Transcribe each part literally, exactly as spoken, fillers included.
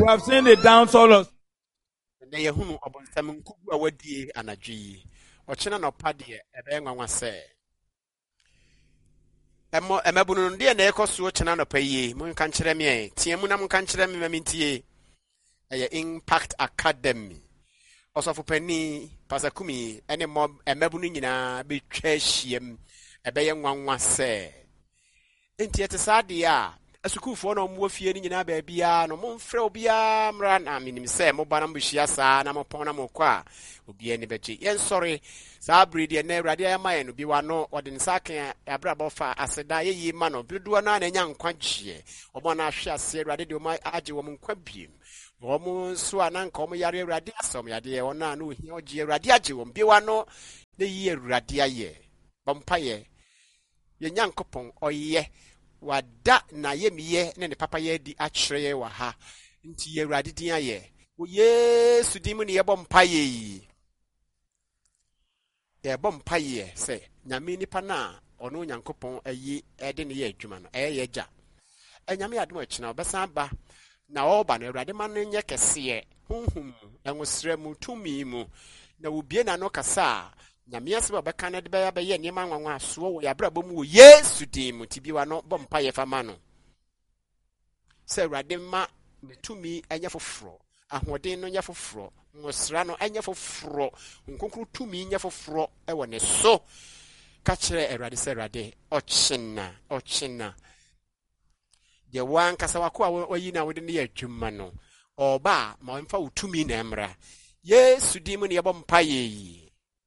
We have seen the downfall of. Na yehunu obonsam nkugu a wadie anadwi ochena no pade ebe nwanwa se emo emabunu nde na ekoso ochena no paye mun kan kire me tie mu na mun kan kire me mamintie eye Impact Academy osofo pani pasakumi ene mo emabunu nyina betwa hiem ebe ye nwanwa se enti ete sade a asukufo na mo fie ni nyina ba bia no mo mfrɛ obia mra na minim sɛ mo ba na mo hia saa na mo pon na mo kwa obia ni beji yen sorry saa breed na awurade ya ma no bi wa no ode nsa kan abrabɔ fa aseda ye yi ma no bidoa na na nya nkwa gye omo na ahwe ase awurade de o ma agye wo nkwa biem wo mo so ananka o mo yare awurade asom yade ye wona na ohia ogye awurade agye wo bi wa no na yi awurade aye bompaye ye nyankopon oyɛ wada na yemiye ne ne papa ye di akyerɛ wa ha nti ye awurade din ayɛ wo Yesu din mu ne yɛbɔ mpaye yi yɛbɔ mpaye sɛ nyame nipa na ɔno nyankopɔn ayi ɛde ne yɛ adwuma no ɛyɛ yɛgya ɛnyame adom akyina ɔbɛsan ba na ɔba no awurade ma no nyɛ kɛseɛ honhom ɛnwosrɛ mu tumi mu na wobie na no kasa nyame aseba bɛka na de bɛyɛ bɛyɛ nneɛma nwanwa so wo yɛabrabɔ mu wo Yesu din mu tibiwa no bɔ mpaye fa ma no sɛ awurade ma ne tumi ɛnyɛ foforo ahoɔden no nyɛ foforo nwosra no ɛnyɛ foforo nkonkro tumi nyɛ foforo ɛwɔ ne so ka kyerɛ awurade sɛ awurade ɔkyena ɔkyena de wan kasa wako a wayi na wode ne yɛ adwuma no ɔba ma mfa wo tumi na emra Yesu din mu ne yɛbɔ mpaye yi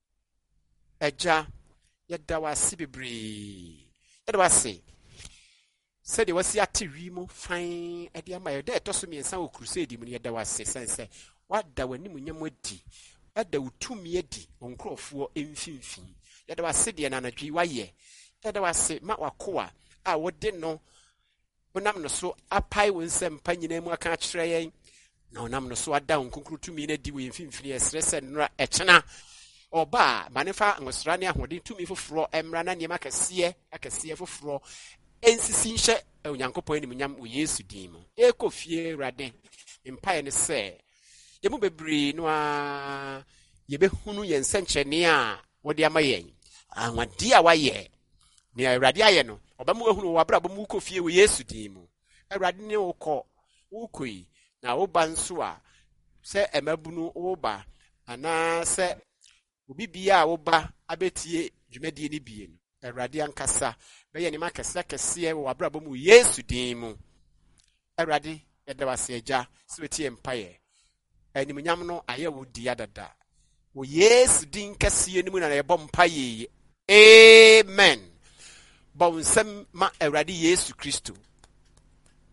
Eja yɛda wase bebree yɛda wase sɛdeɛ wasi ate wi mu fan ɛde ama yɛda ɛtɔ so miɛnsa wɔ crusade mu yɛda wase sɛnsɛ wada w'anim nyam adi ɛda wo tumi adi nkurɔfoɔ mfimfini yɛda wase deɛ nanadwi wayɛ yɛda wase ma wakoa a wode no wonam no so apae wo nsɛm pa nyina mu aka akyerɛ yɛn na wonam no so ada wo nkonkro tumi no adi wɔ mfimfini ɛsrɛ sɛ nnora ɛkyena Oba manefa ngosra ne ahode tumi foforo emra na niema kɛseɛ akɛseɛ foforo ensisi nhye onyankopɔn anim nyam wo Yesu din mu ekofie rade mpae ne sɛ yemu bebree no a yebehunu yɛn sɛnkyɛne a wode ama yɛn anwade a wayɛ ne awurade ayɛ no ɔbɛmu ahunu wo abrabɔ mu kofie wo Yesu din mu awurade ne wo kɔ wo koi na wo ba nso a sɛ emabunu wo ba ana sɛ obi bia wo ba abetie dwumadie ne bie no awurade ankasa bɛyɛ ne ma kɛse kɛse wɔ abrabɔ mu Yesu din mu awurade yɛda wase agya sɛ wetie mpaeɛ animunyam no ayɛ wo di adada wo Yesu din kɛse ne mu na yɛbɔ mpaeɛ amen bɔ nsɛm ma awurade Yesu Kristo